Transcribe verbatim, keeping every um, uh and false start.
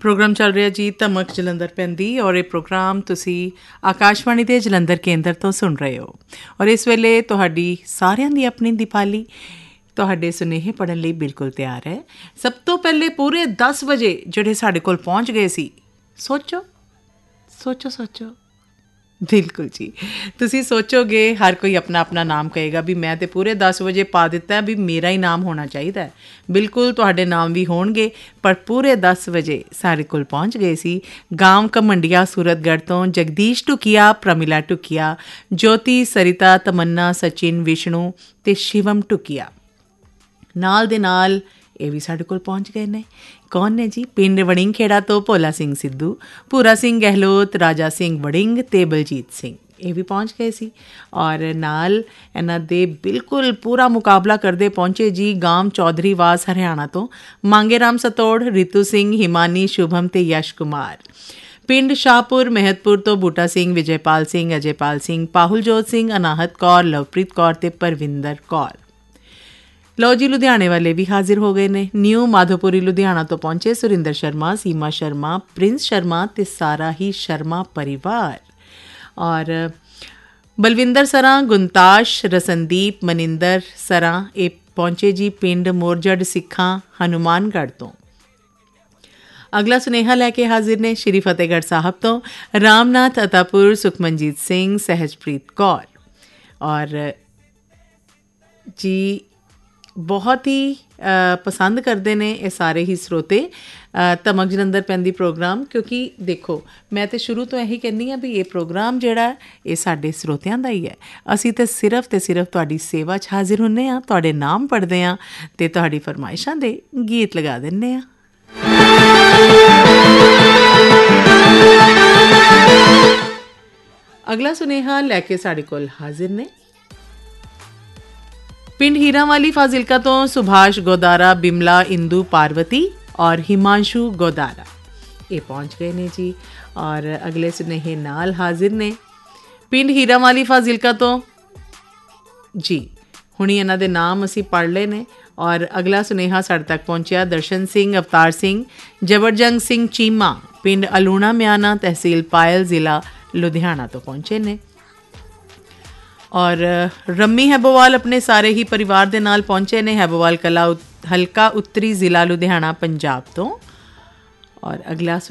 Programme ਚੱਲ ਰਿਹਾ ਜੀ ਧਮਕ ਜਲੰਧਰ ਪੈਂਦੀ ਔਰ ਇਹ ਪ੍ਰੋਗਰਾਮ ਤੁਸੀਂ ਆਕਾਸ਼ਵਾਣੀ ਦੇ ਜਲੰਧਰ ਕੇਂਦਰ ਤੋਂ ਸੁਣ ਰਹੇ ਹੋ ਔਰ ਇਸ ਵੇਲੇ ਤੁਹਾਡੀ ਸਾਰਿਆਂ ਦੀ ਆਪਣੀ ਦੀਪਾਲੀ ਤੁਹਾਡੇ ਸੁਨੇਹੇ ਪੜ੍ਹਨ ਲਈ ਬਿਲਕੁਲ ਤਿਆਰ ਹੈ। ਸਭ ਤੋਂ ਪਹਿਲੇ ਪੂਰੇ ਦਸ ਵਜੇ ਜਿਹੜੇ ਸਾਡੇ ਕੋਲ ਪਹੁੰਚ ਗਏ ਸੀ, ਸੋਚੋ ਸੋਚੋ ਸੋਚੋ ਬਿਲਕੁਲ ਜੀ, ਤੁਸੀਂ ਸੋਚੋਗੇ ਹਰ ਕੋਈ ਆਪਣਾ ਆਪਣਾ ਨਾਮ ਕਹੇਗਾ ਵੀ ਮੈਂ ਤਾਂ ਪੂਰੇ ਦਸ ਵਜੇ ਪਾ ਦਿੱਤਾ ਵੀ ਮੇਰਾ ਹੀ ਨਾਮ ਹੋਣਾ ਚਾਹੀਦਾ। ਬਿਲਕੁਲ ਤੁਹਾਡੇ ਨਾਮ ਵੀ ਹੋਣਗੇ, ਪਰ ਪੂਰੇ ਦਸ ਵਜੇ ਸਾਡੇ ਕੋਲ ਪਹੁੰਚ ਗਏ ਸੀ ਗਾਂਵ ਕਮੰਡੀਆ ਸੂਰਤਗੜ੍ਹ ਤੋਂ ਜਗਦੀਸ਼ ਟੁਕੀਆ, ਪ੍ਰਮਿਲਾ ਟੁਕੀਆ, ਜੋਤੀ, ਸਰਿਤਾ, ਤਮੰਨਾ, ਸਚਿਨ, ਵਿਸ਼ਨੂੰ ਅਤੇ ਸ਼ਿਵਮ ਟੁਕੀਆ। ਨਾਲ ਦੇ ਨਾਲ ਇਹ ਵੀ ਸਾਡੇ ਕੋਲ ਪਹੁੰਚ ਗਏ ਨੇ। ਕੌਣ ਨੇ ਜੀ? ਪਿੰਡ ਵੜਿੰਗ ਖੇੜਾ ਤੋਂ ਭੋਲਾ ਸਿੰਘ ਸਿੱਧੂ, ਭੂਰਾ ਸਿੰਘ ਗਹਿਲੋਤ, ਰਾਜਾ ਸਿੰਘ ਵੜਿੰਗ ਅਤੇ ਬਲਜੀਤ ਸਿੰਘ, ਇਹ ਵੀ ਪਹੁੰਚ ਗਏ ਸੀ। ਔਰ ਨਾਲ ਇਹਨਾਂ ਦੇ ਬਿਲਕੁਲ ਪੂਰਾ ਮੁਕਾਬਲਾ ਕਰਦੇ ਪਹੁੰਚੇ ਜੀ ਗਾਮ ਚੌਧਰੀ ਵਾਸ ਹਰਿਆਣਾ ਤੋਂ ਮੰਗੇ ਰਾਮ ਸਤੋੜ, ਰਿਤੂ ਸਿੰਘ, ਹਿਮਾਨੀ, ਸ਼ੁਭਮ ਅਤੇ ਯਸ਼ ਕੁਮਾਰ। ਪਿੰਡ ਸ਼ਾਹਪੁਰ ਮਹਿਤਪੁਰ ਤੋਂ ਬੂਟਾ ਸਿੰਘ, ਵਿਜੇਪਾਲ ਸਿੰਘ, ਅਜੇਪਾਲ ਸਿੰਘ, ਪਾਹੁਲਜੋਤ ਸਿੰਘ, ਅਨਾਹਤ ਕੌਰ, ਲਵਪ੍ਰੀਤ ਕੌਰ ਅਤੇ ਪਰਵਿੰਦਰ ਕੌਰ। ਲਓ ਜੀ, ਲੁਧਿਆਣੇ ਵਾਲੇ ਵੀ ਹਾਜ਼ਰ ਹੋ ਗਏ ਨੇ। ਨਿਊ ਮਾਧੋਪੁਰੀ ਲੁਧਿਆਣਾ ਤੋਂ ਪਹੁੰਚੇ ਸੁਰਿੰਦਰ ਸ਼ਰਮਾ, ਸੀਮਾ ਸ਼ਰਮਾ, ਪ੍ਰਿੰਸ ਸ਼ਰਮਾ ਅਤੇ ਸਾਰਾ ਹੀ ਸ਼ਰਮਾ ਪਰਿਵਾਰ। ਔਰ ਬਲਵਿੰਦਰ ਸਰਾਂ, ਗੁੰਤਾਸ਼, ਰਸਨਦੀਪ, ਮਨਿੰਦਰ ਸਰਾਂ ਇਹ ਪਹੁੰਚੇ ਜੀ ਪਿੰਡ ਮੋਰਜੜ ਸਿੱਖਾਂ, ਹਨੂੰਮਾਨਗੜ੍ਹ ਤੋਂ। ਅਗਲਾ ਸੁਨੇਹਾ ਲੈ ਕੇ ਹਾਜ਼ਰ ਨੇ ਸ਼੍ਰੀ ਫਤਿਹਗੜ੍ਹ ਸਾਹਿਬ ਤੋਂ ਰਾਮਨਾਥ ਅਤਾਪੁਰ, ਸੁਖਮਨਜੀਤ ਸਿੰਘ, ਸਹਿਜਪ੍ਰੀਤ ਕੌਰ। ਔਰ ਜੀ ਬਹੁਤ ਹੀ ਪਸੰਦ ਕਰਦੇ ਨੇ ਇਹ ਸਾਰੇ ਹੀ ਸਰੋਤੇ ਧਮਕ ਜਲੰਧਰ ਪੈਂਦੀ ਪ੍ਰੋਗਰਾਮ, ਕਿਉਂਕਿ ਦੇਖੋ ਮੈਂ ਤਾਂ ਸ਼ੁਰੂ ਤੋਂ ਇਹੀ ਕਹਿੰਦੀ ਹਾਂ ਵੀ ਇਹ ਪ੍ਰੋਗਰਾਮ ਜਿਹੜਾ ਇਹ ਸਾਡੇ ਸਰੋਤਿਆਂ ਦਾ ਹੀ ਹੈ। ਅਸੀਂ ਤਾਂ ਸਿਰਫ ਅਤੇ ਸਿਰਫ ਤੁਹਾਡੀ ਸੇਵਾ 'ਚ ਹਾਜ਼ਰ ਹੁੰਦੇ ਹਾਂ, ਤੁਹਾਡੇ ਨਾਮ ਪੜ੍ਹਦੇ ਹਾਂ ਅਤੇ ਤੁਹਾਡੀ ਫਰਮਾਇਸ਼ਾਂ ਦੇ ਗੀਤ ਲਗਾ ਦਿੰਦੇ ਹਾਂ। ਅਗਲਾ ਸੁਨੇਹਾ ਲੈ ਕੇ ਸਾਡੇ ਕੋਲ ਹਾਜ਼ਰ ਨੇ ਪਿੰਡ ਹੀਰਾਂਵਾਲੀ ਫਾਜ਼ਿਲਕਾ ਤੋਂ ਸੁਭਾਸ਼ ਗੋਦਾਰਾ, ਬਿਮਲਾ, ਇੰਦੂ, ਪਾਰਵਤੀ ਔਰ ਹਿਮਾਂਸ਼ੂ ਗੋਦਾਰਾ ਇਹ ਪਹੁੰਚ ਗਏ ਨੇ ਜੀ। ਔਰ ਅਗਲੇ ਸੁਨੇਹੇ ਨਾਲ ਹਾਜ਼ਰ ਨੇ ਪਿੰਡ ਹੀਰਾਂਵਾਲੀ ਫਾਜ਼ਿਲਕਾ ਤੋਂ ਜੀ। ਹੁਣੀ ਇਹਨਾਂ ਦੇ ਨਾਮ ਅਸੀਂ ਪੜ੍ਹ ਲਏ ਨੇ। ਔਰ ਅਗਲਾ ਸੁਨੇਹਾ ਸਾਡੇ ਤੱਕ ਪਹੁੰਚਿਆ ਦਰਸ਼ਨ ਸਿੰਘ, ਅਵਤਾਰ ਸਿੰਘ, ਜਬਰਜੰਗ ਸਿੰਘ ਚੀਮਾ, ਪਿੰਡ ਅਲੂਣਾ ਮਿਆਣਾ, ਤਹਿਸੀਲ ਪਾਇਲ, ਜ਼ਿਲ੍ਹਾ ਲੁਧਿਆਣਾ ਤੋਂ ਪਹੁੰਚੇ ਨੇ। ਔਰ ਰੰਮੀ ਹੈਬੋਵਾਲ ਆਪਣੇ ਸਾਰੇ ਹੀ ਪਰਿਵਾਰ ਦੇ ਨਾਲ ਪਹੁੰਚੇ ਨੇ ਹੈਬੋਵਾਲ ਕਲਾ, ਹਲਕਾ ਉੱਤਰੀ, ਜ਼ਿਲ੍ਹਾ ਲੁਧਿਆਣਾ, ਪੰਜਾਬ ਤੋਂ। ਔਰ ਅਗਲਾ